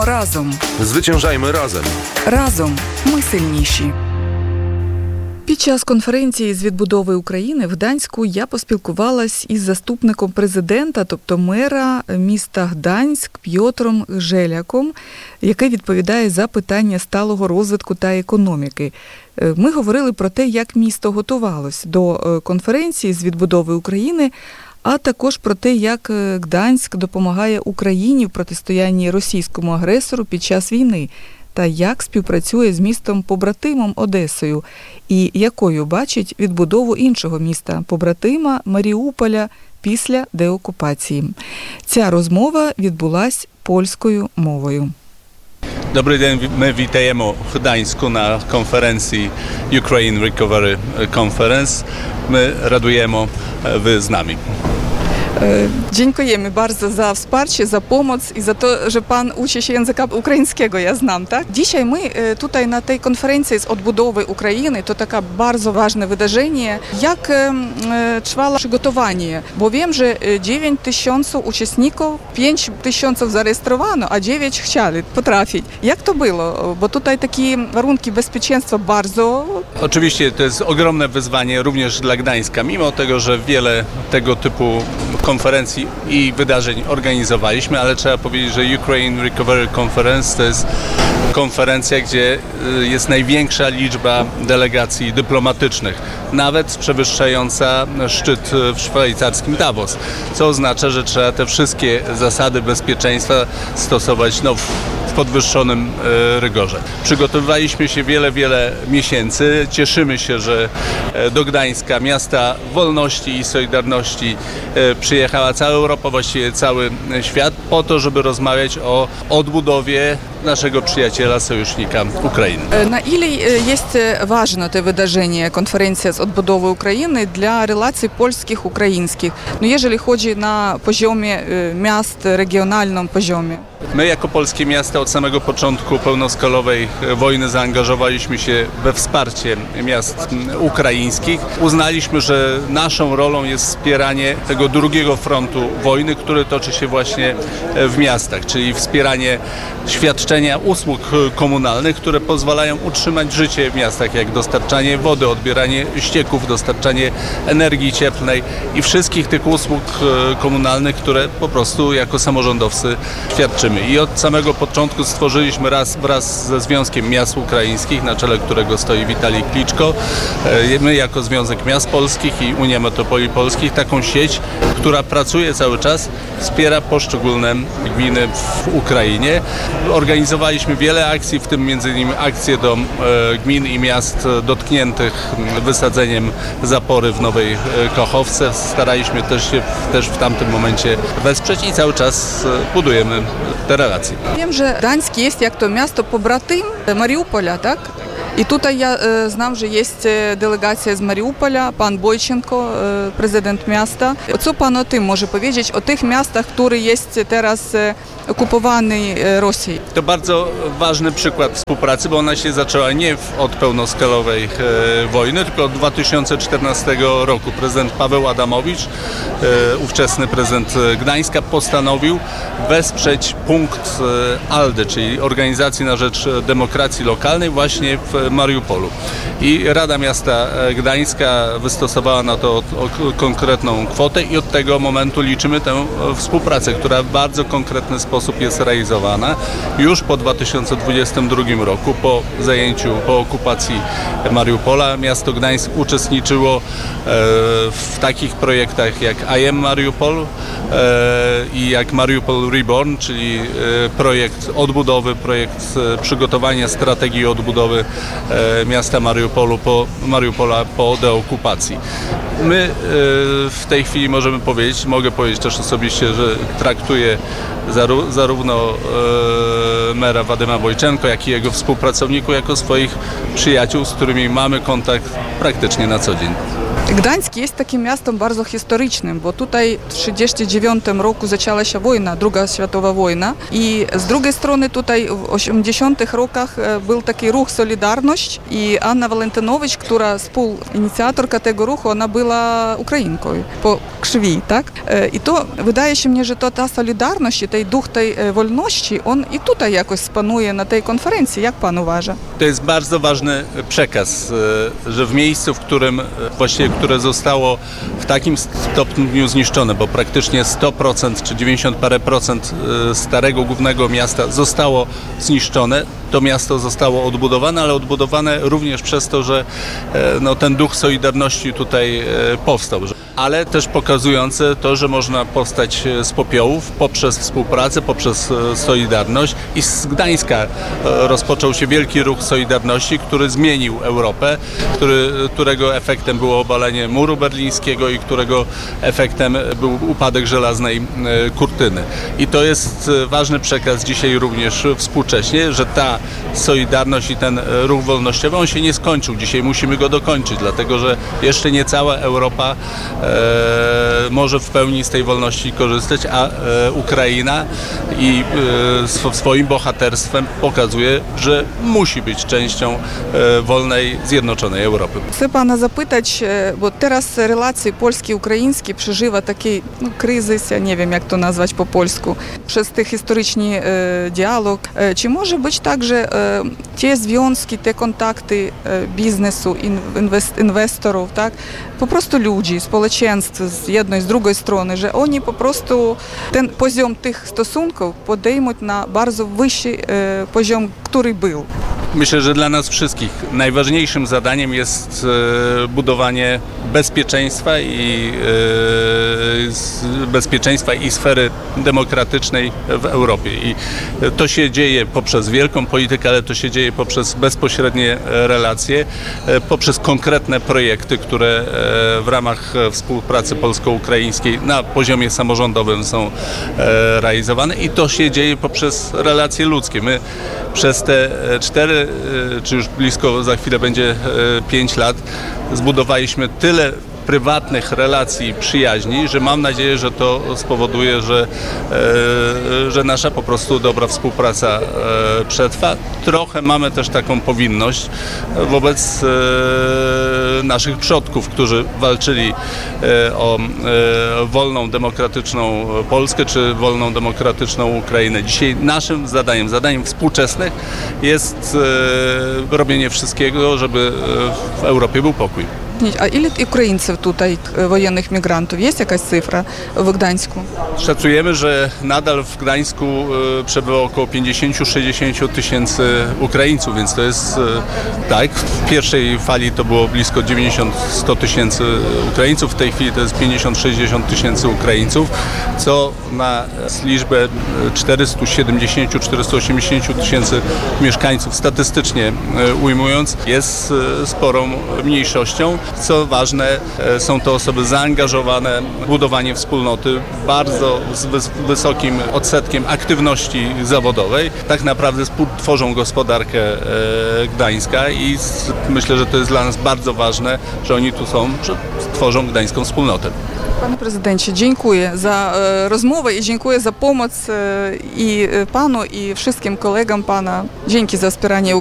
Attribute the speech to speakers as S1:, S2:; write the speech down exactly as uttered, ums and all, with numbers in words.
S1: Разом.
S2: Зwyciężajmy разом.
S1: Разом ми сильніші. Під час конференції з відбудови України в Гданську я поспілкувалась із заступником президента, тобто мера міста Гданськ Пьотром Желяком, який відповідає за питання сталого розвитку та економіки. Ми говорили про те, як місто готувалось до конференції з відбудови України, а також про те, як Гданськ допомагає Україні в протистоянні російському агресору під час війни, та як співпрацює з містом-побратимом Одесою, і якою бачить відбудову іншого міста-побратима Маріуполя після деокупації. Ця розмова відбулась польською мовою.
S3: Dobry dzień, my witajemy w Gdańsku na konferencji Ukraine Recovery Conference. My radujemy, wy z nami.
S1: Dziękujemy bardzo za wsparcie, za pomoc i za to, że Pan uczy się języka ukraińskiego, ja znam, tak? Dzisiaj my tutaj na tej konferencji z odbudowy Ukrainy, to takie bardzo ważne wydarzenie, jak trwało przygotowanie, bo wiem, że dziewięć tysięcy uczestników, pięć tysięcy zarejestrowano, a dziewięć chcieli potrafić. Jak to było? Bo tutaj takie warunki bezpieczeństwa bardzo...
S3: Oczywiście to jest ogromne wyzwanie również dla Gdańska, mimo tego, że wiele tego typu konferencji i wydarzeń organizowaliśmy, ale trzeba powiedzieć, że Ukraine Recovery Conference to jest konferencja, gdzie jest największa liczba delegacji dyplomatycznych, nawet przewyższająca szczyt w szwajcarskim Davos, co oznacza, że trzeba te wszystkie zasady bezpieczeństwa stosować no, w podwyższonym rygorze. Przygotowywaliśmy się wiele, wiele miesięcy. Cieszymy się, że do Gdańska, miasta wolności i solidarności, przyjechała cała Europa, właściwie cały świat, po to, żeby rozmawiać o odbudowie naszego przyjaciela, sojusznika Ukrainy.
S1: Na ile jest ważne to wydarzenie, konferencja z odbudowy Ukrainy dla relacji polskich, ukraińskich? No jeżeli chodzi na poziomie miast, regionalnym poziomie.
S3: My jako polskie miasto od samego początku pełnoskalowej wojny zaangażowaliśmy się we wsparcie miast ukraińskich. Uznaliśmy, że naszą rolą jest wspieranie tego drugiego frontu wojny, który toczy się właśnie w miastach, czyli wspieranie świadczenia usług komunalnych, które pozwalają utrzymać życie w miastach, jak dostarczanie wody, odbieranie ścieków, dostarczanie energii cieplnej i wszystkich tych usług komunalnych, które po prostu jako samorządowcy świadczymy. I od samego początku stworzyliśmy raz wraz ze Związkiem Miast Ukraińskich, na czele którego stoi Witalij Kliczko, my jako Związek Miast Polskich i Unia Metropolii Polskich, taką sieć, która pracuje cały czas, wspiera poszczególne gminy w Ukrainie. Organizowaliśmy wiele akcji, w tym między innymi akcje do gmin i miast dotkniętych wysadzeniem zapory w Nowej Kochowce. Staraliśmy też się też w tamtym momencie wesprzeć i cały czas budujemy te relacje.
S1: Wiem, że Gdańsk jest jak to miasto pobratym Mariupola, tak? I tutaj ja e, znam, że jest delegacja z Mariupola, pan Bojczenko, e, prezydent miasta. Co pan o tym może powiedzieć, o tych miastach, które jest teraz e, okupowane Rosją?
S3: To bardzo ważny przykład współpracy, bo ona się zaczęła nie w, od pełnoskalowej e, wojny, tylko od dwa tysiące czternastego roku. Prezydent Paweł Adamowicz, e, ówczesny prezydent Gdańska, postanowił wesprzeć punkt e, ALDE, czyli Organizacji na Rzecz Demokracji Lokalnej, właśnie w Mariupolu. I Rada Miasta Gdańska wystosowała na to konkretną kwotę i od tego momentu liczymy tę współpracę, która w bardzo konkretny sposób jest realizowana. Już po dwa tysiące dwudziestym drugim roku, po zajęciu, po okupacji Mariupola, miasto Gdańsk uczestniczyło w takich projektach jak I Am Mariupol i jak Mariupol Reborn, czyli projekt odbudowy, projekt przygotowania strategii odbudowy miasta Mariupolu po, Mariupola po deokupacji. My w tej chwili możemy powiedzieć, mogę powiedzieć też osobiście, że traktuję zarówno mera Wadyma Bojczenko, jak i jego współpracowników jako swoich przyjaciół, z którymi mamy kontakt praktycznie na co dzień.
S1: Gdańsk jest takim miastem bardzo historycznym, bo tutaj w tysiąc dziewięćset trzydziestym dziewiątym roku zaczęła się wojna, druga światowa wojna i z drugiej strony tutaj w osiemdziesiątych rokach był taki ruch Solidarność i Anna Walentynowicz, która współinicjatorka tego ruchu, ona była Ukrainką po krwi, tak? I to wydaje się mnie, że to ta Solidarność i ten duch tej wolności, on i tutaj jakoś spanuje na tej konferencji. Jak pan uważa?
S3: To jest bardzo ważny przekaz, że w miejscu, w którym właściwie, które zostało w takim stopniu zniszczone, bo praktycznie sto procent czy dziewięćdziesiąt parę procent starego głównego miasta zostało zniszczone. To miasto zostało odbudowane, ale odbudowane również przez to, że no, ten duch Solidarności tutaj powstał. Ale też pokazujące to, że można powstać z popiołów poprzez współpracę, poprzez Solidarność. I z Gdańska rozpoczął się wielki ruch Solidarności, który zmienił Europę, który, którego efektem było obalenie muru berlińskiego i którego efektem był upadek żelaznej kurtyny. I to jest ważny przekaz dzisiaj również współcześnie, że ta Solidarność i ten ruch wolnościowy, on się nie skończył. Dzisiaj musimy go dokończyć, dlatego że jeszcze nie cała Europa e, może w pełni z tej wolności korzystać, a e, Ukraina i e, swoim bohaterstwem pokazuje, że musi być częścią e, wolnej, zjednoczonej Europy.
S1: Chcę pana zapytać, bo teraz relacje polskie-ukraińskie przeżywa taki no, kryzys, ja nie wiem jak to nazwać po polsku, przez ten historyczny e, dialog. E, czy może być tak, że e, te związki, te kontakty e, biznesu, inwest, inwestorów, tak, po prostu ludzi, społeczeństw z jednej, z drugiej strony, że oni po prostu ten poziom tych stosunków podejmą na bardzo wyższy e, poziom, który był.
S3: Myślę, że dla nas wszystkich najważniejszym zadaniem jest e, budowanie bezpieczeństwa i e, bezpieczeństwa i sfery demokratycznej w Europie. I to się dzieje poprzez wielką politykę, ale to się dzieje poprzez bezpośrednie relacje, e, poprzez konkretne projekty, które e, w ramach współpracy polsko-ukraińskiej na poziomie samorządowym są e, realizowane i to się dzieje poprzez relacje ludzkie. My przez te cztery, czy już blisko za chwilę będzie pięć lat, zbudowaliśmy tyle prywatnych relacji, przyjaźni, że mam nadzieję, że to spowoduje, że, e, że nasza po prostu dobra współpraca e, przetrwa. Trochę mamy też taką powinność wobec e, naszych przodków, którzy walczyli e, o e, wolną, demokratyczną Polskę, czy wolną, demokratyczną Ukrainę. Dzisiaj naszym zadaniem, zadaniem współczesnych jest e, robienie wszystkiego, żeby w Europie był pokój.
S1: A ile Ukraińców tutaj, wojennych migrantów? Jest jakaś cyfra w Gdańsku?
S3: Szacujemy, że nadal w Gdańsku przebywa około pięćdziesiąt do sześćdziesięciu tysięcy Ukraińców, więc to jest tak. W pierwszej fali to było blisko dziewięćdziesiąt do stu tysięcy Ukraińców, w tej chwili to jest pięćdziesiąt do sześćdziesięciu tysięcy Ukraińców, co na liczbę czterysta siedemdziesiąt do czterystu osiemdziesięciu tysięcy mieszkańców statystycznie ujmując jest sporą mniejszością. Co ważne, są to osoby zaangażowane w budowanie wspólnoty, bardzo z wysokim odsetkiem aktywności zawodowej. Tak naprawdę tworzą gospodarkę Gdańska i myślę, że to jest dla nas bardzo ważne, że oni tu są, że tworzą gdańską wspólnotę.
S1: Panie prezydencie, dziękuję za e, rozmowę i dziękuję za pomoc e, i panu, i wszystkim kolegom pana. Dzięki za wspieranie